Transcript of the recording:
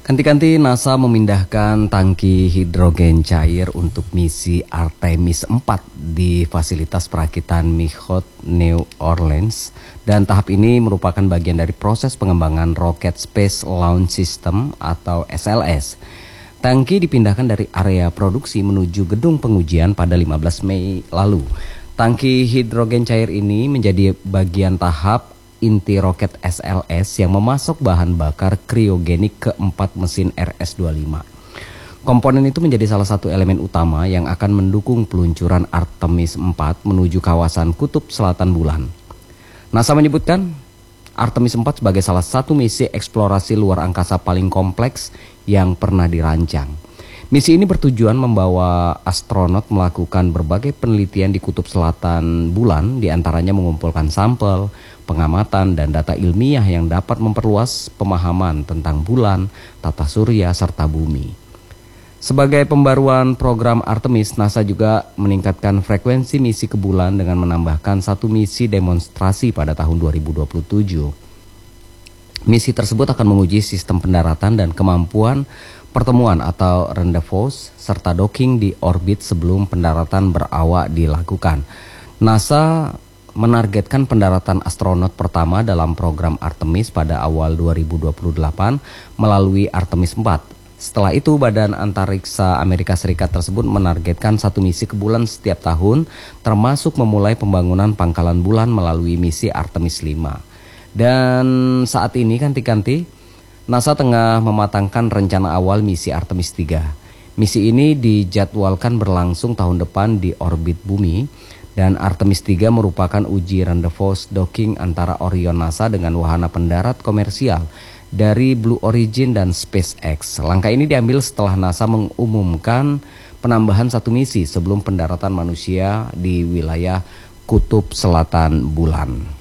Kanti-kanti NASA memindahkan tangki hidrogen cair untuk misi Artemis 4 di fasilitas perakitan Michot, New Orleans. Dan tahap ini merupakan bagian dari proses pengembangan Rocket Space Launch System atau SLS. Tangki dipindahkan dari area produksi menuju gedung pengujian pada 15 Mei lalu. Tangki hidrogen cair ini menjadi bagian tahap inti roket SLS yang memasok bahan bakar kriogenik keempat mesin RS-25. Komponen itu menjadi salah satu elemen utama yang akan mendukung peluncuran Artemis 4 menuju kawasan Kutub Selatan Bulan. NASA menyebutkan Artemis 4 sebagai salah satu misi eksplorasi luar angkasa paling kompleks yang pernah dirancang. Misi ini bertujuan membawa astronot melakukan berbagai penelitian di Kutub Selatan Bulan, diantaranya mengumpulkan sampel, pengamatan, dan data ilmiah yang dapat memperluas pemahaman tentang bulan, tata surya, serta bumi. Sebagai pembaruan program Artemis, NASA juga meningkatkan frekuensi misi ke bulan dengan menambahkan satu misi demonstrasi pada tahun 2027. Misi tersebut akan menguji sistem pendaratan dan kemampuan pertemuan atau rendezvous serta docking di orbit sebelum pendaratan berawak dilakukan. NASA menargetkan pendaratan astronot pertama dalam program Artemis pada awal 2028 melalui Artemis 4. Setelah itu, Badan Antariksa Amerika Serikat tersebut menargetkan satu misi ke bulan setiap tahun, termasuk memulai pembangunan pangkalan bulan melalui misi Artemis 5. Dan saat ini kanti-kanti NASA tengah mematangkan rencana awal misi Artemis 3. Misi ini dijadwalkan berlangsung tahun depan di orbit bumi, dan Artemis 3 merupakan uji rendezvous docking antara Orion NASA dengan wahana pendarat komersial dari Blue Origin dan SpaceX. Langkah ini diambil setelah NASA mengumumkan penambahan satu misi sebelum pendaratan manusia di wilayah Kutub Selatan Bulan.